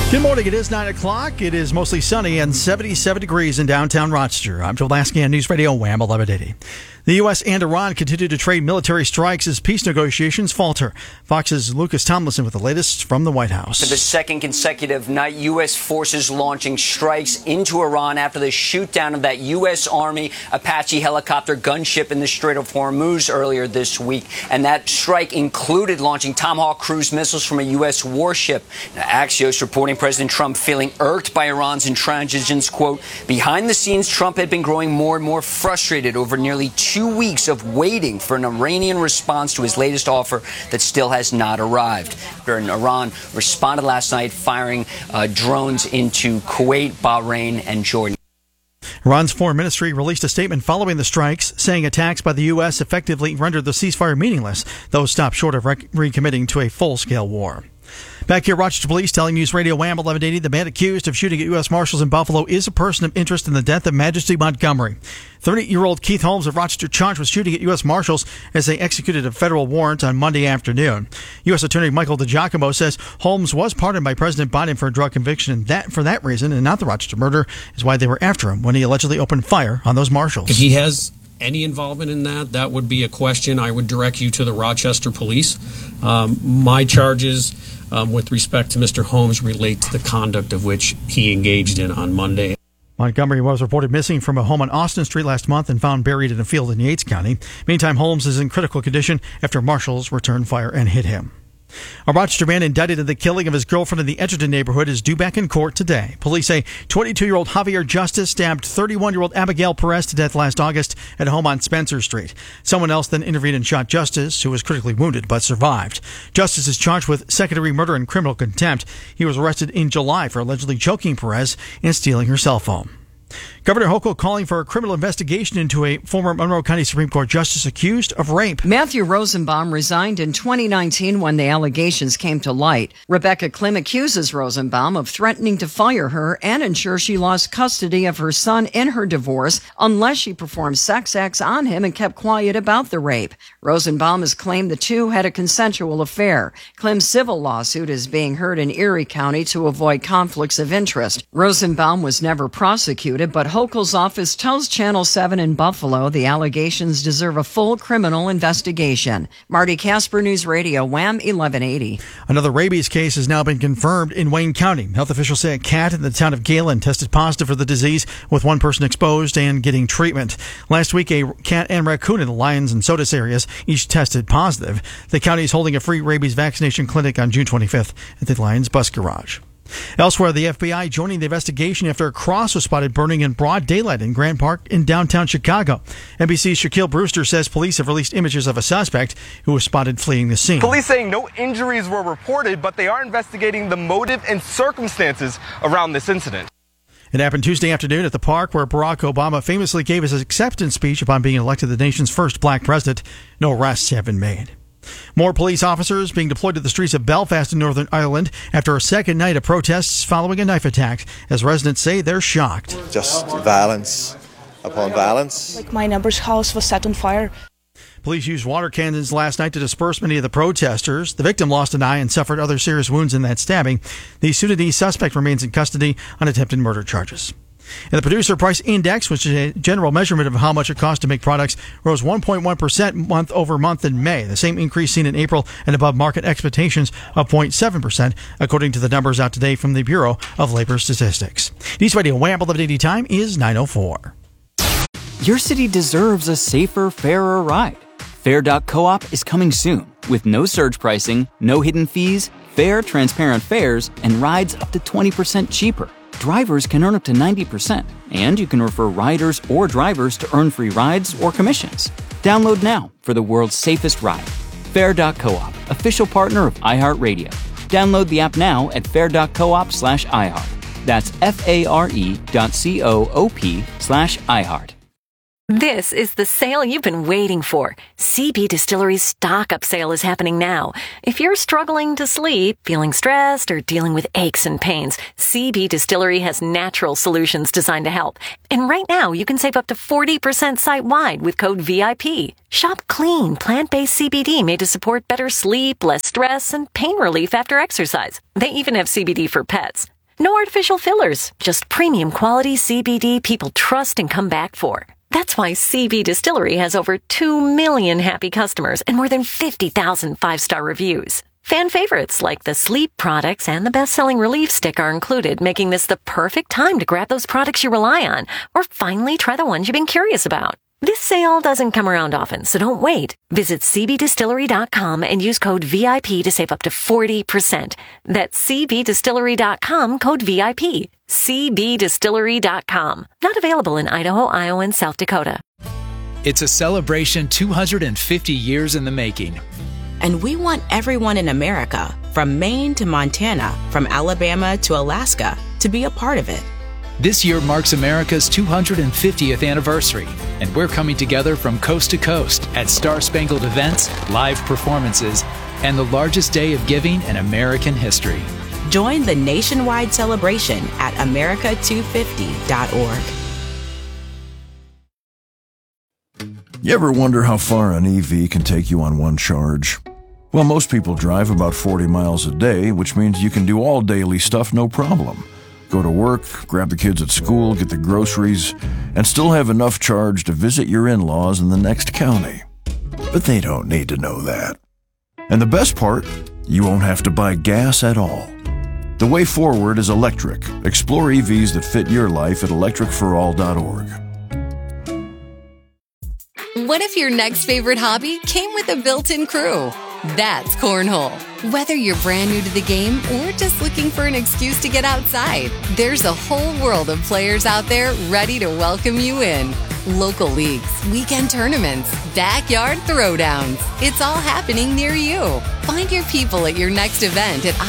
Good morning. It is 9 o'clock. It is mostly sunny and 77 degrees in downtown Rochester. I'm Joel Lasky on News Radio Wham 1180. The U.S. and Iran continue to trade military strikes as peace negotiations falter. Fox's Lucas Tomlinson with the latest from the White House. For the second consecutive night, U.S. forces launching strikes into Iran after the shoot down of that U.S. Army Apache helicopter gunship in the Strait of Hormuz earlier this week. And that strike included launching Tomahawk cruise missiles from a U.S. warship. Now, Axios reporting President Trump feeling irked by Iran's intransigence. Quote, behind the scenes, Trump had been growing more and more frustrated over nearly 2 weeks of waiting for an Iranian response to his latest offer that still has not arrived. Iran responded last night firing drones into Kuwait, Bahrain, and Jordan. Iran's foreign ministry released a statement following the strikes, saying attacks by the U.S. effectively rendered the ceasefire meaningless, though stopped short of recommitting to a full-scale war. Back here, Rochester Police telling News Radio Wham 1180 the man accused of shooting at U.S. Marshals in Buffalo is a person of interest in the death of Majesty Montgomery. 30-year-old Keith Holmes of Rochester charged with shooting at U.S. Marshals as they executed a federal warrant on Monday afternoon. U.S. Attorney Michael DiGiacomo says Holmes was pardoned by President Biden for a drug conviction, and that for that reason, and not the Rochester murder, is why they were after him when he allegedly opened fire on those Marshals. If he has any involvement in that would be a question I would direct you to the Rochester Police. My charges with respect to Mr. Holmes relate to the conduct of which he engaged in on Monday. Montgomery was reported missing from a home on Austin Street last month and found buried in a field in Yates County. Meantime, Holmes is in critical condition after marshals returned fire and hit him. A Rochester man indicted in the killing of his girlfriend in the Edgerton neighborhood is due back in court today. Police say 22-year-old Javier Justice stabbed 31-year-old Abigail Perez to death last August at a home on Spencer Street. Someone else then intervened and shot Justice, who was critically wounded but survived. Justice is charged with second-degree murder and criminal contempt. He was arrested in July for allegedly choking Perez and stealing her cell phone. Governor Hochul calling for a criminal investigation into a former Monroe County Supreme Court justice accused of rape. Matthew Rosenbaum resigned in 2019 when the allegations came to light. Rebecca Klim accuses Rosenbaum of threatening to fire her and ensure she lost custody of her son in her divorce unless she performed sex acts on him and kept quiet about the rape. Rosenbaum has claimed the two had a consensual affair. Klim's civil lawsuit is being heard in Erie County to avoid conflicts of interest. Rosenbaum was never prosecuted, but Hochul's office tells Channel 7 in Buffalo the allegations deserve a full criminal investigation. Marty Casper, News Radio, Wham 1180. Another rabies case has now been confirmed in Wayne County. Health officials say a cat in the town of Galen tested positive for the disease, with one person exposed and getting treatment. Last week, a cat and raccoon in the Lyons and Sodus areas each tested positive. The county is holding a free rabies vaccination clinic on June 25th at the Lyons Bus Garage. Elsewhere, the FBI joining the investigation after a cross was spotted burning in broad daylight in Grant Park in downtown Chicago. NBC's Shaquille Brewster says police have released images of a suspect who was spotted fleeing the scene. Police saying no injuries were reported, but they are investigating the motive and circumstances around this incident. It happened Tuesday afternoon at the park where Barack Obama famously gave his acceptance speech upon being elected the nation's first black president. No arrests have been made. More police officers being deployed to the streets of Belfast in Northern Ireland after a second night of protests following a knife attack, as residents say they're shocked. Just violence upon violence. Like my neighbor's house was set on fire. Police used water cannons last night to disperse many of the protesters. The victim lost an eye and suffered other serious wounds in that stabbing. The Sudanese suspect remains in custody on attempted murder charges. And the Producer Price Index, which is a general measurement of how much it costs to make products, rose 1.1% month over month in May, the same increase seen in April and above market expectations of 0.7%, according to the numbers out today from the Bureau of Labor Statistics. News Radio Wham 1180 time is 9:04. Your city deserves a safer, fairer ride. Fair.coop is coming soon with no surge pricing, no hidden fees, fair, transparent fares, and rides up to 20% cheaper. Drivers can earn up to 90%, and you can refer riders or drivers to earn free rides or commissions. Download now for the world's safest ride. Fair.coop, official partner of iHeartRadio. Download the app now at fair.coop/iHeart. That's FARE.coop/iHeart. This is the sale you've been waiting for. CB Distillery's Stock Up Sale is happening now. If you're struggling to sleep, feeling stressed, or dealing with aches and pains, CB Distillery has natural solutions designed to help. And right now, you can save up to 40% site-wide with code VIP. Shop clean, plant-based CBD made to support better sleep, less stress, and pain relief after exercise. They even have CBD for pets. No artificial fillers, just premium quality CBD people trust and come back for. That's why CB Distillery has over 2 million happy customers and more than 50,000 five-star reviews. Fan favorites like the sleep products and the best-selling Relief Stick are included, making this the perfect time to grab those products you rely on or finally try the ones you've been curious about. This sale doesn't come around often, so don't wait. Visit cbdistillery.com and use code VIP to save up to 40%. That's cbdistillery.com, code VIP. cbdistillery.com. Not available in Idaho, Iowa, and South Dakota. It's a celebration 250 years in the making. And we want everyone in America, from Maine to Montana, from Alabama to Alaska, to be a part of it. This year marks America's 250th anniversary, and we're coming together from coast to coast at Star-Spangled events, live performances, and the largest day of giving in American history. Join the nationwide celebration at america250.org. You ever wonder how far an EV can take you on one charge? Well, most people drive about 40 miles a day, which means you can do all daily stuff no problem. Go to work, grab the kids at school, get the groceries, and still have enough charge to visit your in-laws in the next county. But they don't need to know that. And the best part, you won't have to buy gas at all. The way forward is electric. Explore EVs that fit your life at electricforall.org. What if your next favorite hobby came with a built-in crew? That's Cornhole. Whether you're brand new to the game or just looking for an excuse to get outside, there's a whole world of players out there ready to welcome you in. Local leagues, weekend tournaments, backyard throwdowns. It's all happening near you. Find your people at your next event at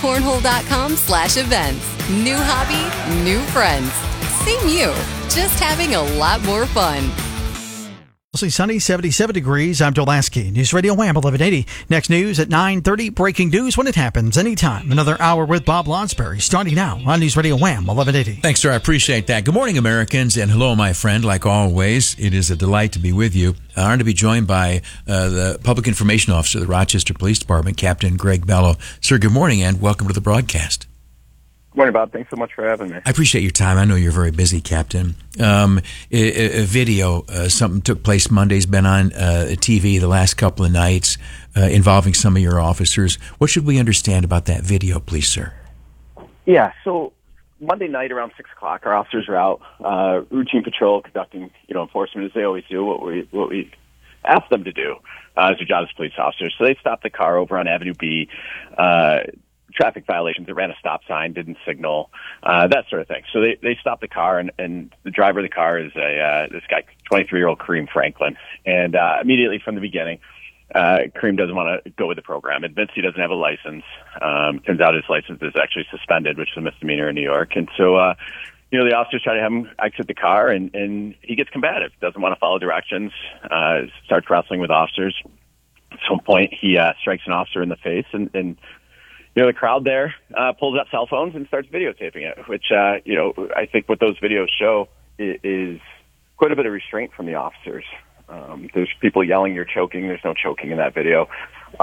iPlayCornhole.com/events. New hobby, new friends. Same you, just having a lot more fun. Mostly sunny, 77 degrees. I'm Joel Lasky. News Radio Wham 1180. Next news at 9:30. Breaking news when it happens. Anytime. Another hour with Bob Lonsberry. Starting now on News Radio Wham 1180. Thanks, sir. I appreciate that. Good morning, Americans, and hello, my friend. Like always, it is a delight to be with you. Honored to be joined by the Public Information Officer of the Rochester Police Department, Captain Greg Bello. Sir, good morning, and welcome to the broadcast. Good morning, Bob. Thanks so much for having me. I appreciate your time. I know you're very busy, Captain. A video, something took place Monday's been on TV the last couple of nights involving some of your officers. What should we understand about that video, please, sir? Yeah, so Monday night around 6 o'clock, our officers are out, routine patrol, conducting enforcement as they always do, what we ask them to do as their job as police officers. So they stopped the car over on Avenue B, traffic violations. It ran a stop sign, didn't signal, that sort of thing. So they stopped the car, and the driver of the car is this guy, 23-year-old Kareem Franklin. And immediately from the beginning, Kareem doesn't want to go with the program. Admits he doesn't have a license. Turns out his license is actually suspended, which is a misdemeanor in New York. And so, the officers try to have him exit the car, and he gets combative. Doesn't want to follow directions. Starts wrestling with officers. At some point, he strikes an officer in the face, and the crowd there pulls out cell phones and starts videotaping it, which, I think what those videos show is quite a bit of restraint from the officers. There's people yelling, "You're choking." There's no choking in that video.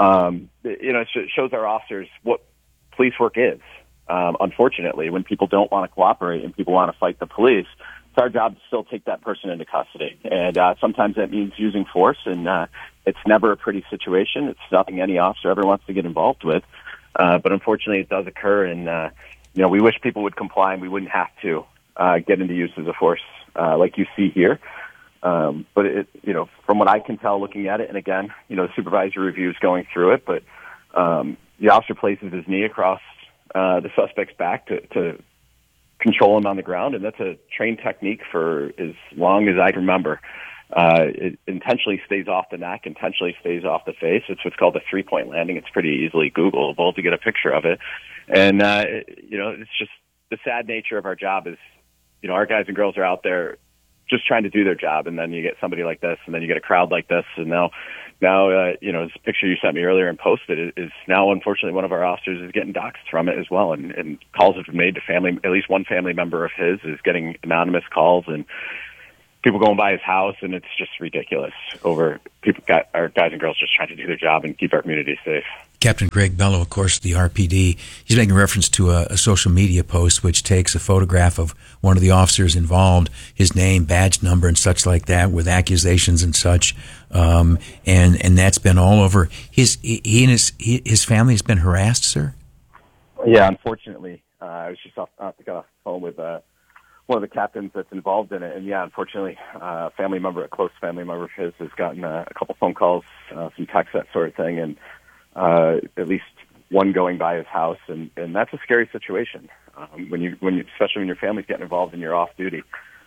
It shows our officers what police work is. Unfortunately, when people don't want to cooperate and people want to fight the police, it's our job to still take that person into custody. And sometimes that means using force, and it's never a pretty situation. It's nothing any officer ever wants to get involved with. But unfortunately, it does occur, and we wish people would comply, and we wouldn't have to get into use of force like you see here. But from what I can tell, looking at it, and again, the supervisory review is going through it, but the officer places his knee across the suspect's back to control him on the ground, and that's a trained technique for as long as I can remember. It intentionally stays off the neck, intentionally stays off the face. It's what's called a three-point landing. It's pretty easily Googleable to get a picture of it. And, it's just the sad nature of our job is, our guys and girls are out there just trying to do their job. And then you get somebody like this, and then you get a crowd like this. And now, this picture you sent me earlier and posted is now, unfortunately, one of our officers is getting doxxed from it as well. And calls have been made to family, at least one family member of his is getting anonymous calls, and people going by his house, and it's just ridiculous. Our guys and girls just trying to do their job and keep our community safe. Captain Greg Bello, of course, the RPD, he's making reference to a social media post which takes a photograph of one of the officers involved, his name, badge number, and such like that, with accusations and such. And that's been all over. His family has been harassed, sir? Yeah, unfortunately. I was just off the phone with one of the captains that's involved in it, and yeah, unfortunately, a close family member of his has gotten a couple phone calls, some texts, that sort of thing, and at least one going by his house, and that's a scary situation. Especially when your family's getting involved and you're off duty,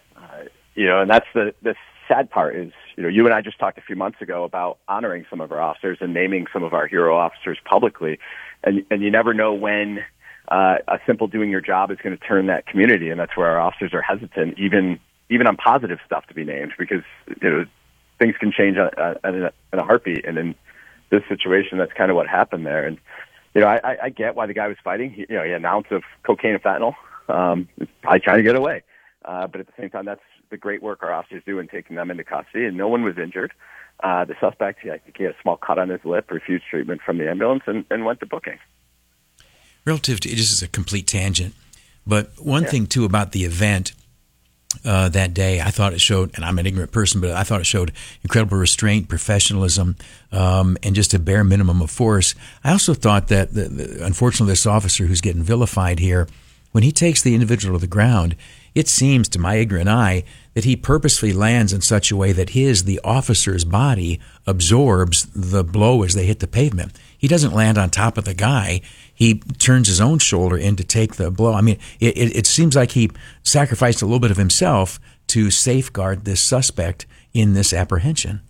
and that's the sad part is, you and I just talked a few months ago about honoring some of our officers and naming some of our hero officers publicly, and you never know when a simple doing your job is going to turn that community, and that's where our officers are hesitant, even on positive stuff, to be named, because things can change in a heartbeat, and in this situation, that's kind of what happened there. And I get why the guy was fighting. He an ounce of cocaine and fentanyl. He's probably trying to get away, but at the same time, that's the great work our officers do in taking them into custody, and no one was injured. The suspect, I think he had a small cut on his lip, refused treatment from the ambulance, and went to booking. Relative to, this is a complete tangent, but one thing too about the event that day, I thought it showed, and I'm an ignorant person, but I thought it showed incredible restraint, professionalism, and just a bare minimum of force. I also thought that, unfortunately, this officer who's getting vilified here, when he takes the individual to the ground, it seems to my ignorant eye that he purposefully lands in such a way that the officer's body absorbs the blow as they hit the pavement. He doesn't land on top of the guy. He turns his own shoulder in to take the blow. I mean, it seems like he sacrificed a little bit of himself to safeguard this suspect in this apprehension.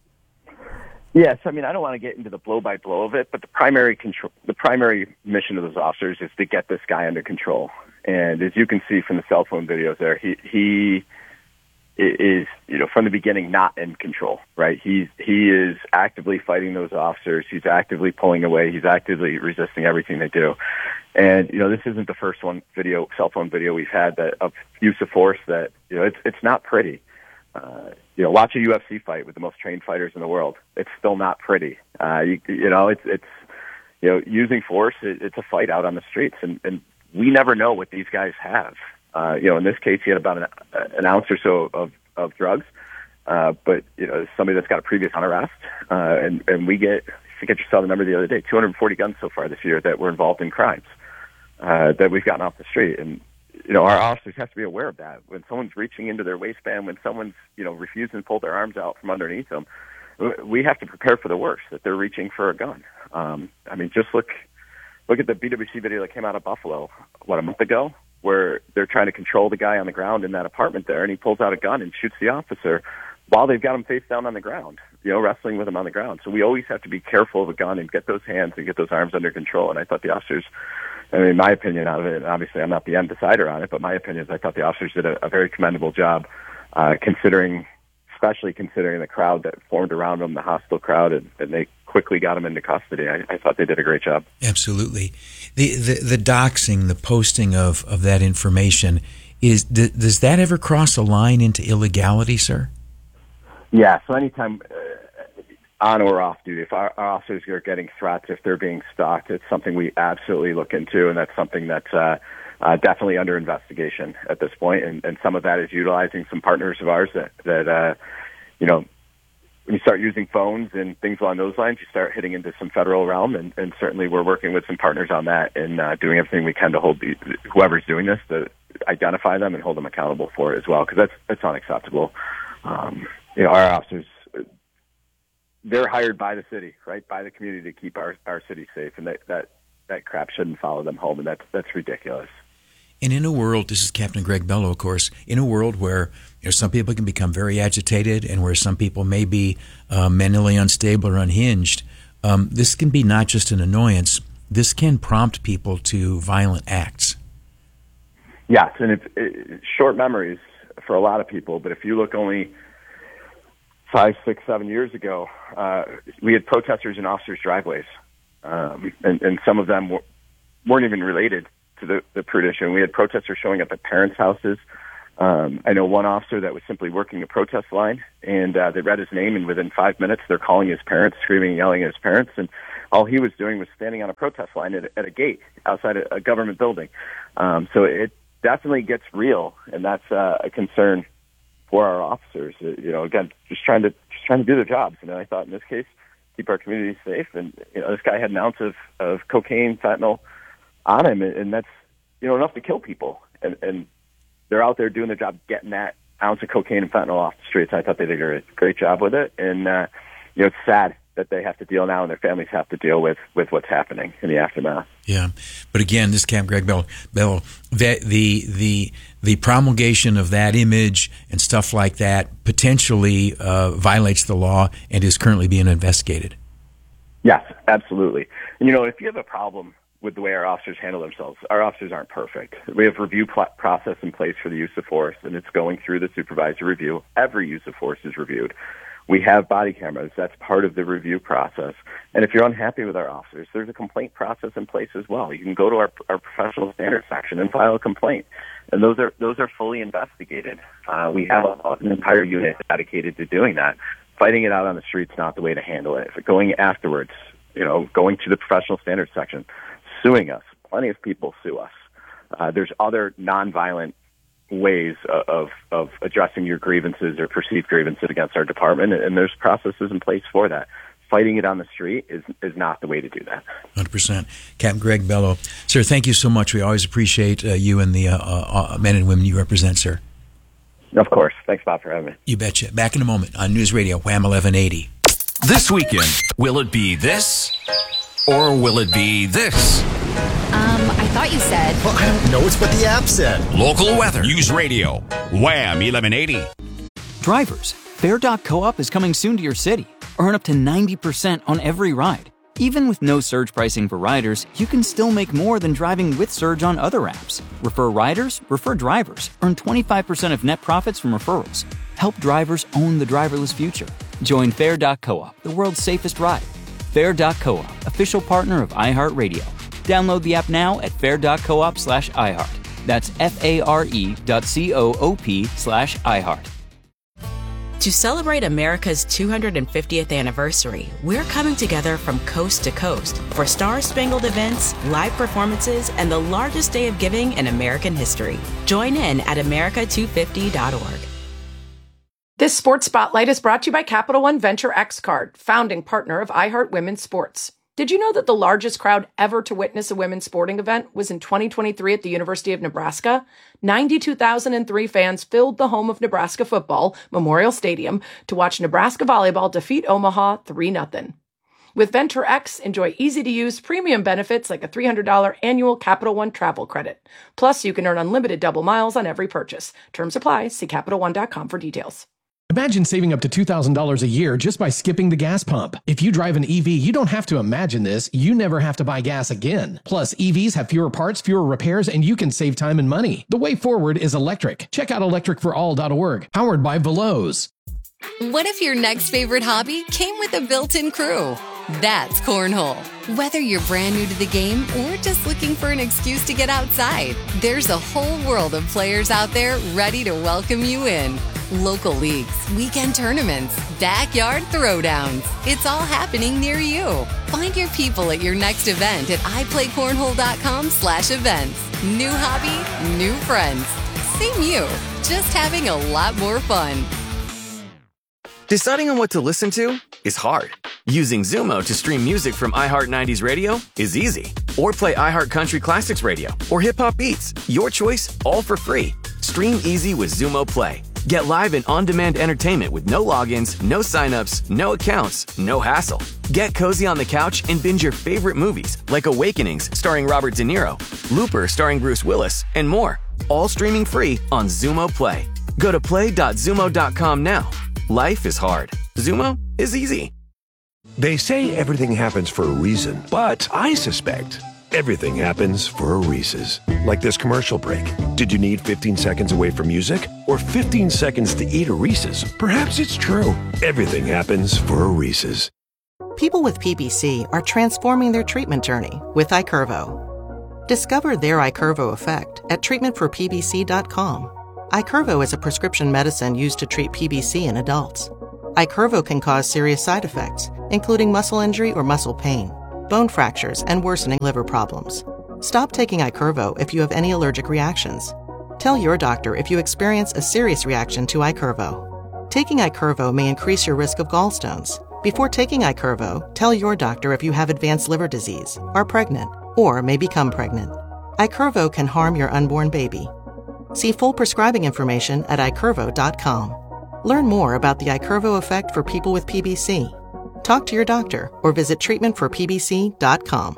Yes, I mean, I don't want to get into the blow-by-blow of it, but the primary mission of those officers is to get this guy under control. And as you can see from the cell phone videos there, he is, from the beginning, not in control, right? He is actively fighting those officers. He's actively pulling away. He's actively resisting everything they do. And, this isn't the first cell phone video we've had of use of force that, it's not pretty. Watch a UFC fight with the most trained fighters in the world. It's still not pretty. It's using force. It's a fight out on the streets, and we never know what these guys have. In this case, he had about an ounce or so of drugs, but somebody that's got a previous on arrest, and we get, I think I just saw the number the other day, 240 guns so far this year that were involved in crimes that we've gotten off the street, and our officers have to be aware of that. When someone's reaching into their waistband, when someone's refusing to pull their arms out from underneath them, we have to prepare for the worst, that they're reaching for a gun. Just look at the BWC video that came out of Buffalo, a month ago, where they're trying to control the guy on the ground in that apartment there, and he pulls out a gun and shoots the officer while they've got him face down on the ground, wrestling with him on the ground. So we always have to be careful of a gun and get those hands and get those arms under control. And I thought the officers, my opinion out of it, and obviously I'm not the end decider on it, but my opinion is I thought the officers did a very commendable job, especially considering the crowd that formed around them, the hostile crowd, and they quickly got him into custody. I thought they did a great job. Absolutely. The doxing, the posting of that information, does that ever cross a line into illegality, sir? Yeah, so anytime on or off duty, if our officers are getting threats, if they're being stalked, it's something we absolutely look into, and that's something that's definitely under investigation at this point. And some of that is utilizing some partners of ours that when you start using phones and things along those lines, you start hitting into some federal realm, and certainly we're working with some partners on that and doing everything we can to hold whoever's doing this, to identify them and hold them accountable for it as well, because that's unacceptable. Our officers, they're hired by the city, right, by the community to keep our city safe, and that crap shouldn't follow them home, and that's ridiculous. And in a world, this is Captain Greg Bello, of course, in a world where some people can become very agitated and where some people may be mentally unstable or unhinged, this can be not just an annoyance. This can prompt people to violent acts. Yes, and it's short memories for a lot of people, but if you look only 5, 6, 7 years ago, we had protesters in officers' driveways, and some of them weren't even related to the Pruitt issue. And we had protesters showing up at parents' houses. I know one officer that was simply working a protest line, and they read his name, and within 5 minutes, they're calling his parents, screaming and yelling at his parents. And all he was doing was standing on a protest line at a gate outside a government building. So it definitely gets real, and that's a concern for our officers. Again, just trying to do their jobs. I thought in this case, keep our community safe. And this guy had an ounce of cocaine, fentanyl on him, and that's enough to kill people. And they're out there doing their job, getting that ounce of cocaine and fentanyl off the streets. I thought they did a great job with it, and it's sad that they have to deal now, and their families have to deal with what's happening in the aftermath. Yeah, but again, this Captain Greg Bello, the promulgation of that image and stuff like that potentially violates the law and is currently being investigated. Yes, absolutely. And if you have a problem with the way our officers handle themselves, our officers aren't perfect. We have review process in place for the use of force, and it's going through the supervisor review. Every use of force is reviewed. We have body cameras. That's part of the review process. And if you're unhappy with our officers, there's a complaint process in place as well. You can go to our professional standards section and file a complaint. And those are fully investigated. We have an entire unit dedicated to doing that. Fighting it out on the street's not the way to handle it. If going afterwards, going to the professional standards section, suing us. Plenty of people sue us. There's other nonviolent ways of addressing your grievances or perceived grievances against our department, and there's processes in place for that. Fighting it on the street is not the way to do that. 100%. Captain Greg Bello. Sir, thank you so much. We always appreciate you and the men and women you represent, sir. Of course. Thanks, Bob, for having me. You betcha. Back in a moment on News Radio, Wham 1180. This weekend, will it be this or will it be this? I thought you said. Well, I don't know. It's what the app said. Local weather. News Radio. Wham 1180. Drivers, Fair.coop is coming soon to your city. Earn up to 90% on every ride. Even with no surge pricing for riders, you can still make more than driving with surge on other apps. Refer riders, refer drivers. Earn 25% of net profits from referrals. Help drivers own the driverless future. Join Fair.coop, the world's safest ride. Fair.coop, official partner of iHeartRadio. Download the app now at fair.coop/iHeart. That's FARE.coop/iHeart. To celebrate America's 250th anniversary, we're coming together from coast to coast for star-spangled events, live performances, and the largest day of giving in American history. Join in at America250.org. This Sports Spotlight is brought to you by Capital One Venture X Card, founding partner of iHeart Women's Sports. Did you know that the largest crowd ever to witness a women's sporting event was in 2023 at the University of Nebraska? 92,003 fans filled the home of Nebraska football, Memorial Stadium, to watch Nebraska volleyball defeat Omaha 3-0. With Venture X, enjoy easy-to-use premium benefits like a $300 annual Capital One travel credit. Plus, you can earn unlimited double miles on every purchase. Terms apply. See CapitalOne.com for details. Imagine saving up to $2,000 a year just by skipping the gas pump. If you drive an EV, you don't have to imagine this. You never have to buy gas again. Plus, EVs have fewer parts, fewer repairs, and you can save time and money. The way forward is electric. Check out electricforall.org. Powered by Veloz. What if your next favorite hobby came with a built-in crew? That's Cornhole. Whether you're brand new to the game or just looking for an excuse to get outside, there's a whole world of players out there ready to welcome you in. Local leagues, weekend tournaments, backyard throwdowns. It's all happening near you. Find your people at your next event at iPlayCornhole.com/events. New hobby, new friends. Same you, just having a lot more fun. Deciding on what to listen to is hard. Using Zumo to stream music from iHeart 90s Radio is easy. Or play iHeart Country Classics Radio or Hip Hop Beats. Your choice, all for free. Stream easy with Zumo Play. Get live and on-demand entertainment with no logins, no signups, no accounts, no hassle. Get cozy on the couch and binge your favorite movies like Awakenings starring Robert De Niro, Looper starring Bruce Willis, and more. All streaming free on Zumo Play. Go to play.zumo.com now. Life is hard. Zumo is easy. They say everything happens for a reason, but I suspect everything happens for a Reese's. Like this commercial break. Did you need 15 seconds away from music? Or 15 seconds to eat a Reese's? Perhaps it's true. Everything happens for a Reese's. People with PBC are transforming their treatment journey with iCurvo. Discover their iCurvo effect at treatmentforpbc.com. iCurvo is a prescription medicine used to treat PBC in adults. iCurvo can cause serious side effects, including muscle injury or muscle pain. bone fractures, and worsening liver problems. Stop taking Icurvo if you have any allergic reactions. Tell your doctor if you experience a serious reaction to Icurvo. Taking Icurvo may increase your risk of gallstones. Before taking Icurvo, tell your doctor if you have advanced liver disease, are pregnant, or may become pregnant. Icurvo can harm your unborn baby. See full prescribing information at icurvo.com. Learn more about the Icurvo effect for people with PBC. Talk to your doctor or visit treatmentforpbc.com.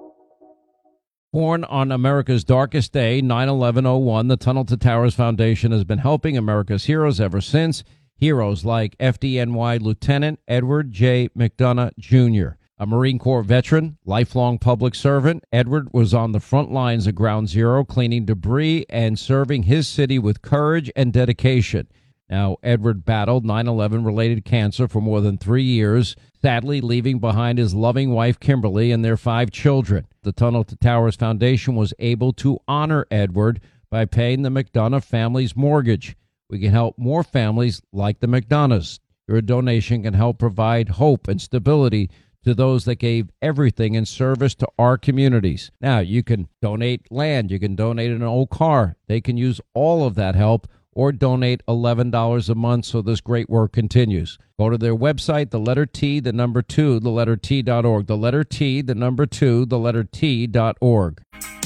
Born on America's darkest day, 9/11/01, the Tunnel to Towers Foundation has been helping America's heroes ever since. Heroes like FDNY Lieutenant Edward J. McDonough, Jr., a Marine Corps veteran, lifelong public servant. Edward was on the front lines of Ground Zero, cleaning debris and serving his city with courage and dedication. Now, Edward battled 9/11-related cancer for more than 3 years, sadly leaving behind his loving wife, Kimberly, and their 5 children. The Tunnel to Towers Foundation was able to honor Edward by paying the McDonough family's mortgage. We can help more families like the McDonoughs. Your donation can help provide hope and stability to those that gave everything in service to our communities. Now, you can donate land. You can donate an old car. They can use all of that help, or donate $11 a month so this great work continues. Go to their website, the letter T, the number 2, the letter T.org. The letter T, the number 2, the letter T.org.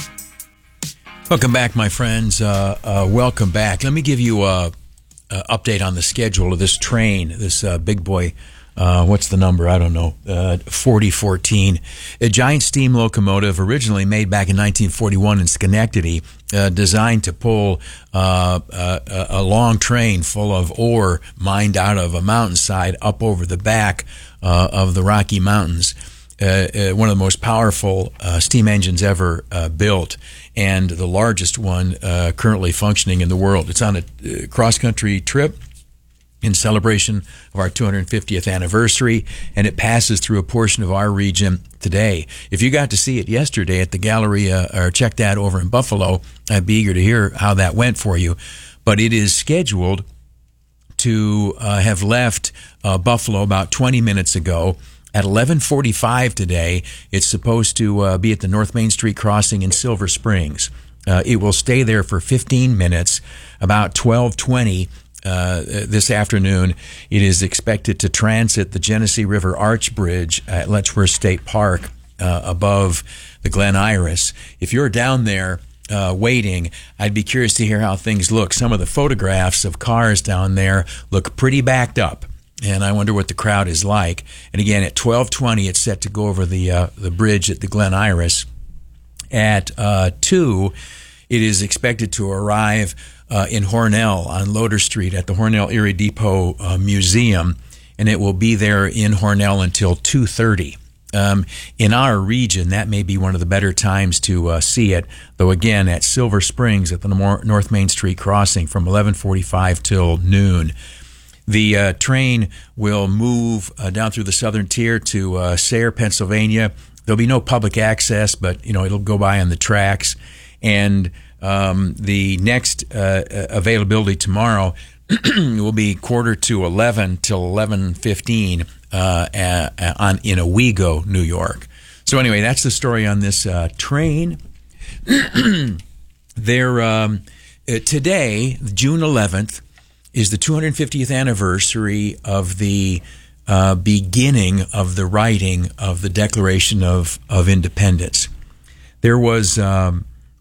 Welcome back, my friends. Welcome back. Let me give you a update on the schedule of this train, this big boy. What's the number? I don't know. 4014. A giant steam locomotive originally made back in 1941 in Schenectady, designed to pull a long train full of ore mined out of a mountainside up over the back of the Rocky Mountains. One of the most powerful steam engines ever built, and the largest one currently functioning in the world. It's on a cross-country trip in celebration of our 250th anniversary, and it passes through a portion of our region today. If you got to see it yesterday at the Galleria, or check that over in Buffalo, I'd be eager to hear how that went for you. But it is scheduled to have left Buffalo about 20 minutes ago. At 11:45 today, it's supposed to be at the North Main Street crossing in Silver Springs. It will stay there for 15 minutes. About 12:20 this afternoon, it is expected to transit the Genesee River Arch Bridge at Letchworth State Park above the Glen Iris. If you're down there waiting, I'd be curious to hear how things look. Some of the photographs of cars down there look pretty backed up, and I wonder what the crowd is like. And again, at 12:20, it's set to go over the bridge at the Glen Iris. At 2, it is expected to arrive in Hornell on Loader Street at the Hornell Erie Depot Museum, and it will be there in Hornell until 2:30. In our region, that may be one of the better times to see it, though again, at Silver Springs at the North Main Street crossing from 11:45 till noon. The train will move down through the southern tier to Sayre, Pennsylvania. There'll be no public access, but it'll go by on the tracks. And the next availability tomorrow will be 10:45 till 11:15 in Owego, New York. So anyway, that's the story on this train. Today, June 11th, is the 250th anniversary of the beginning of the writing of the Declaration of Independence. There was a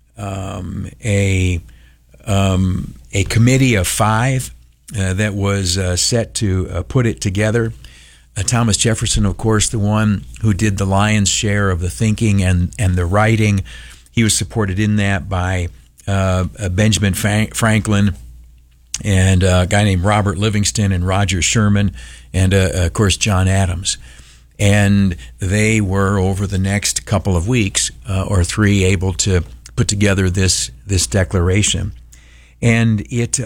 committee of 5 that was set to put it together. Thomas Jefferson, of course, the one who did the lion's share of the thinking and the writing. He was supported in that by Benjamin Franklin and a guy named Robert Livingston and Roger Sherman and, of course, John Adams. And they were, over the next couple of weeks or 3, able to put together this declaration. And it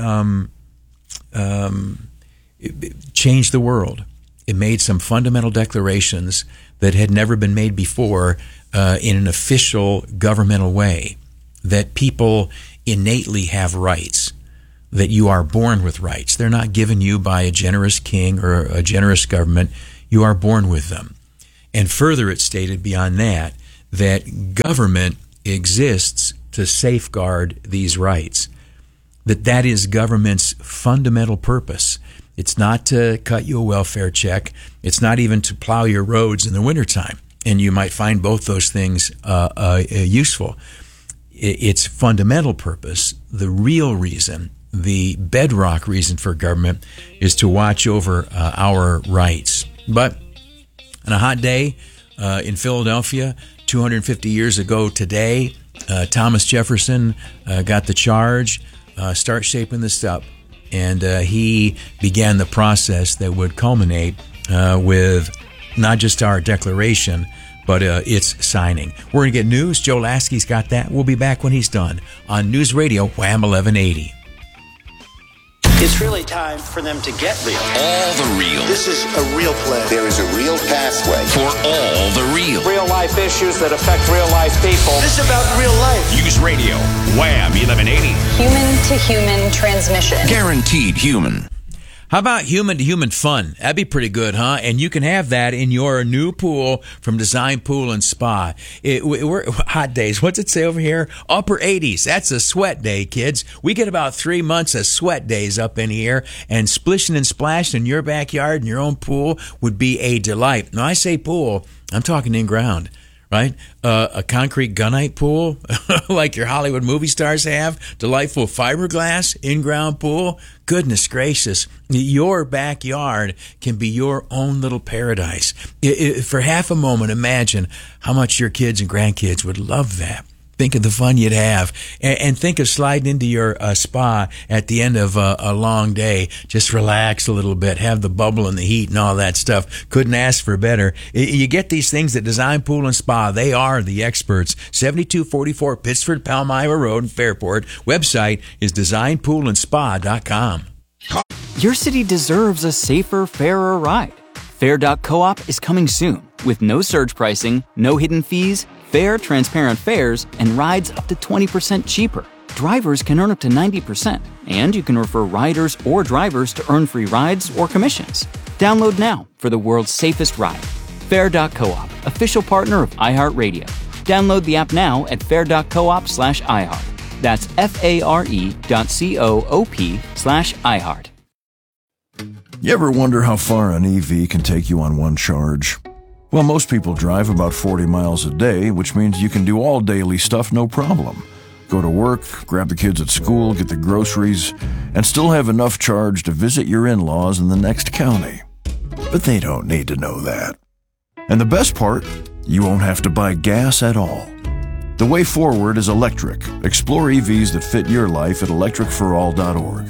changed the world. It made some fundamental declarations that had never been made before in an official governmental way, that people innately have rights, that you are born with rights. They're not given you by a generous king or a generous government. You are born with them. And further, it stated beyond that government exists to safeguard these rights, that is government's fundamental purpose. It's not to cut you a welfare check. It's not even to plow your roads in the wintertime. And you might find both those things useful. Its fundamental purpose, the real reason, the bedrock reason for government, is to watch over our rights. But on a hot day in Philadelphia, 250 years ago today, Thomas Jefferson got the charge, start shaping this up, and he began the process that would culminate with not just our declaration, but its signing. We're going to get news. Joe Lasky's got that. We'll be back when he's done on News Radio Wham 1180. It's really time for them to get real. All the real. This is a real plan. There is a real pathway For all the real. Real life issues that affect real life people. This is about real life. News Radio Wham 1180. Human-to-human transmission. Guaranteed human. How about human-to-human fun? That'd be pretty good, huh? And you can have that in your new pool from Design Pool and Spa. We're hot days. What's it say over here? Upper 80s. That's a sweat day, kids. We get about 3 months of sweat days up in here, and splishing and splashing in your backyard in your own pool would be a delight. Now, I say pool, I'm talking in-ground. Right? A concrete gunite pool like your Hollywood movie stars have. Delightful fiberglass in-ground pool. Goodness gracious. Your backyard can be your own little paradise. For half a moment, imagine how much your kids and grandkids would love that. Think of the fun you'd have. And think of sliding into your spa at the end of a long day. Just relax a little bit, have the bubble and the heat and all that stuff. Couldn't ask for better. You get these things at Design Pool and Spa. They are the experts. 7244 Pittsford Palmyra Road in Fairport. Website is designpoolandspa.com. Your city deserves a safer, fairer ride. Fair.coop is coming soon with no surge pricing, no hidden fees, fair, transparent fares, and rides up to 20% cheaper. Drivers can earn up to 90%, and you can refer riders or drivers to earn free rides or commissions. Download now for the world's safest ride. Fair.coop, official partner of iHeartRadio. Download the app now at fair.coop/iHeart. That's FARE.coop/iHeart. You ever wonder how far an EV can take you on one charge? Well, most people drive about 40 miles a day, which means you can do all daily stuff no problem. Go to work, grab the kids at school, get the groceries, and still have enough charge to visit your in-laws in the next county. But they don't need to know that. And the best part, you won't have to buy gas at all. The way forward is electric. Explore EVs that fit your life at electricforall.org.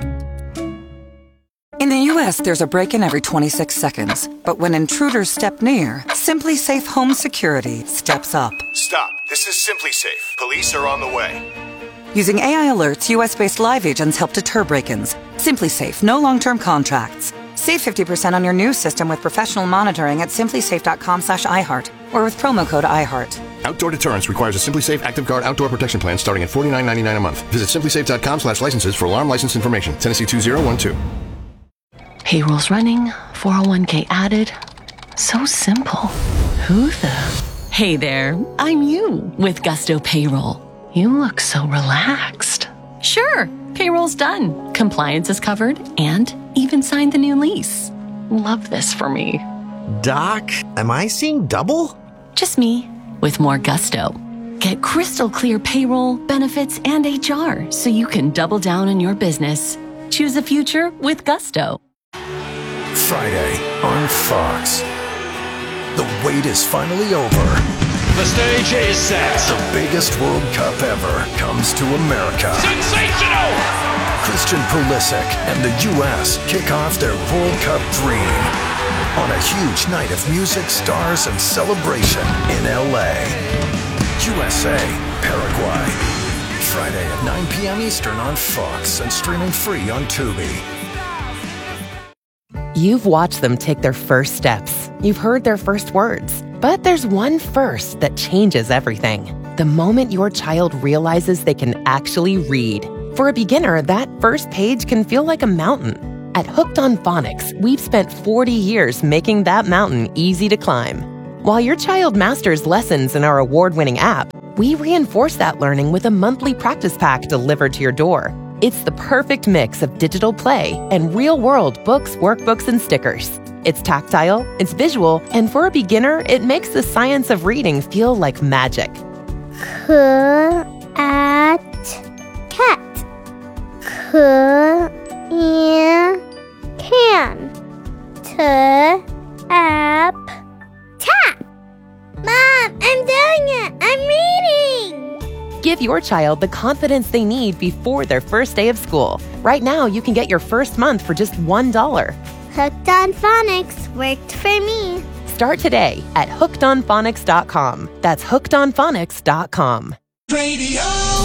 In the U.S., there's a break-in every 26 seconds. But when intruders step near, Simply Safe Home Security steps up. Stop. This is Simply Safe. Police are on the way. Using AI alerts, U.S.-based live agents help deter break-ins. Simply Safe, no long-term contracts. Save 50% on your new system with professional monitoring at simplysafe.com/iHeart or with promo code iHeart. Outdoor deterrence requires a Simply Safe Active Guard outdoor protection plan starting at $49.99 a month. Visit simplysafe.com/licenses for alarm license information. Tennessee 2012. Payroll's running, 401k added. So simple. Who the? Hey there, I'm you with Gusto Payroll. You look so relaxed. Sure, payroll's done. Compliance is covered and even signed the new lease. Love this for me. Doc, am I seeing double? Just me with more gusto. Get crystal clear payroll, benefits, and HR so you can double down on your business. Choose a future with Gusto. Friday on Fox. The wait is finally over. The stage is set. The biggest World Cup ever comes to America. Sensational! Christian Pulisic and the U.S. kick off their World Cup dream on a huge night of music, stars, and celebration in L.A. USA, Paraguay. Friday at 9 p.m. Eastern on Fox and streaming free on Tubi. You've watched them take their first steps. You've heard their first words. But there's one first that changes everything. The moment your child realizes they can actually read. For a beginner, that first page can feel like a mountain. At Hooked on Phonics, we've spent 40 years making that mountain easy to climb. While your child masters lessons in our award-winning app, we reinforce that learning with a monthly practice pack delivered to your door. It's the perfect mix of digital play and real-world books, workbooks, and stickers. It's tactile, it's visual, and for a beginner, it makes the science of reading feel like magic. Cat. Can. Tap. Mom, I'm doing it! I'm reading! Give your child the confidence they need before their first day of school. Right now, you can get your first month for just $1. Hooked on Phonics worked for me. Start today at hookedonphonics.com. That's hookedonphonics.com. Radio.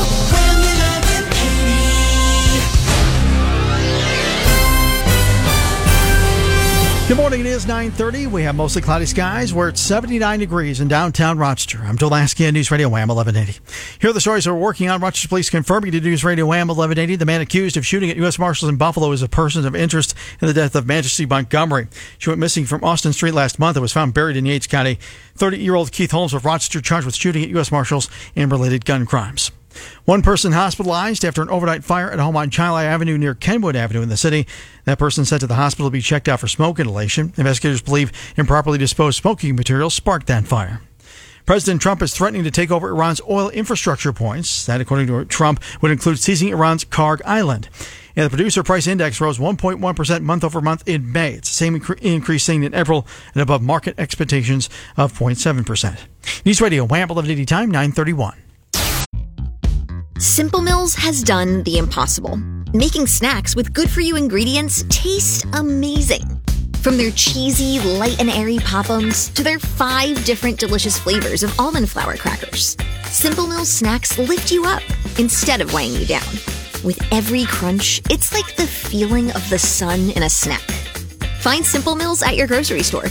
Good morning. It is 9:30. We have mostly cloudy skies. We're at 79 degrees in downtown Rochester. I'm Dulaski on News Radio Wham 1180. Here are the stories we're working on. Rochester Police confirming to News Radio Wham 1180. The man accused of shooting at U.S. Marshals in Buffalo is a person of interest in the death of Majesty Montgomery. She went missing from Austin Street last month and was found buried in Yates County. 30-year-old Keith Holmes of Rochester charged with shooting at U.S. Marshals and related gun crimes. One person hospitalized after an overnight fire at a home on Chili Avenue near Kenwood Avenue in the city. That person sent to the hospital to be checked out for smoke inhalation. Investigators believe improperly disposed smoking materials sparked that fire. President Trump is threatening to take over Iran's oil infrastructure points. That, according to Trump, would include seizing Iran's Karg Island. And the producer price index rose 1.1% month over month in May. It's the same increase seen in April and above market expectations of 0.7%. News Radio Wham 1180 time, 9:31. Simple Mills has done the impossible, making snacks with good-for-you ingredients taste amazing. From their cheesy, light and airy Pop-Ums to their 5 different delicious flavors of almond flour crackers, Simple Mills snacks lift you up instead of weighing you down. With every crunch, it's like the feeling of the sun in a snack. Find Simple Mills at your grocery store.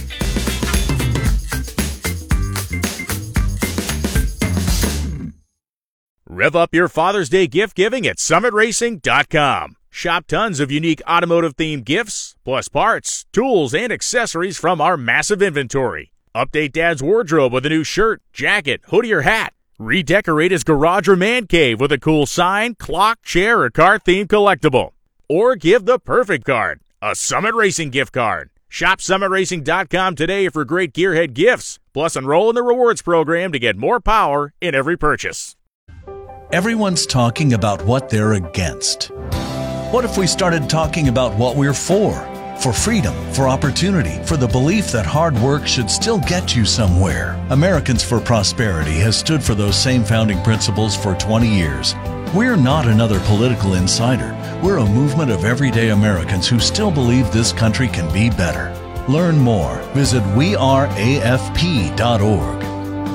Rev up your Father's Day gift giving at SummitRacing.com. Shop tons of unique automotive-themed gifts, plus parts, tools, and accessories from our massive inventory. Update Dad's wardrobe with a new shirt, jacket, hoodie, or hat. Redecorate his garage or man cave with a cool sign, clock, chair, or car-themed collectible. Or give the perfect card, a Summit Racing gift card. Shop SummitRacing.com today for great gearhead gifts. Plus, enroll in the rewards program to get more power in every purchase. Everyone's talking about what they're against. What if we started talking about what we're for? For freedom, for opportunity, for the belief that hard work should still get you somewhere. Americans for Prosperity has stood for those same founding principles for 20 years. We're not another political insider. We're a movement of everyday Americans who still believe this country can be better. Learn more. Visit weareafp.org.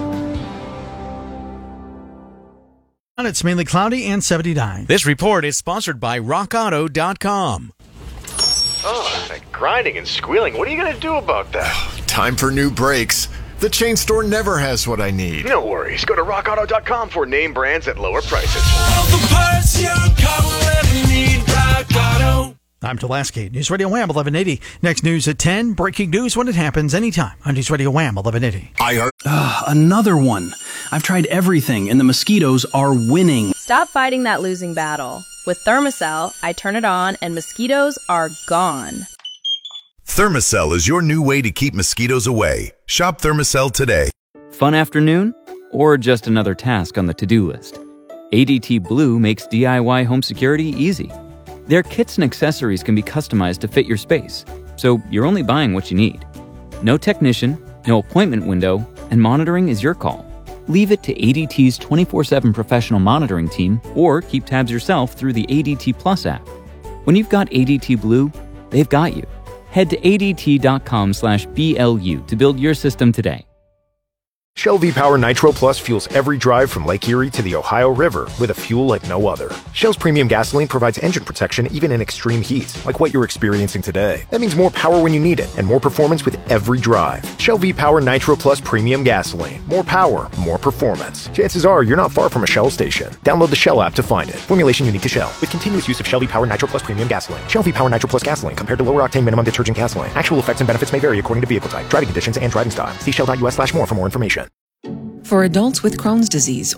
It's mainly cloudy and 79. This report is sponsored by RockAuto.com. Oh, that grinding and squealing. What are you going to do about that? Time for new brakes. The chain store never has what I need. No worries. Go to RockAuto.com for name brands at lower prices. All the parts your car will ever need. Rock Auto. I'm Dulaski, News Radio Wham 1180. Next news at 10. Breaking news when it happens anytime on News Radio Wham 1180. Another one. I've tried everything, and the mosquitoes are winning. Stop fighting that losing battle. With Thermacell, I turn it on, and mosquitoes are gone. Thermacell is your new way to keep mosquitoes away. Shop Thermacell today. Fun afternoon? Or just another task on the to-do list? ADT Blue makes DIY home security easy. Their kits and accessories can be customized to fit your space, so you're only buying what you need. No technician, no appointment window, and monitoring is your call. Leave it to ADT's 24/7 professional monitoring team or keep tabs yourself through the ADT Plus app. When you've got ADT Blue, they've got you. Head to ADT.com/BLU to build your system today. Shell V-Power Nitro Plus fuels every drive from Lake Erie to the Ohio River with a fuel like no other. Shell's premium gasoline provides engine protection even in extreme heat, like what you're experiencing today. That means more power when you need it, and more performance with every drive. Shell V-Power Nitro Plus premium gasoline. More power, more performance. Chances are you're not far from a Shell station. Download the Shell app to find it. Formulation unique to Shell, with continuous use of Shell V-Power Nitro Plus premium gasoline. Shell V-Power Nitro Plus gasoline compared to lower octane minimum detergent gasoline. Actual effects and benefits may vary according to vehicle type, driving conditions, and driving style. See shell.us/more for more information. For adults with Crohn's disease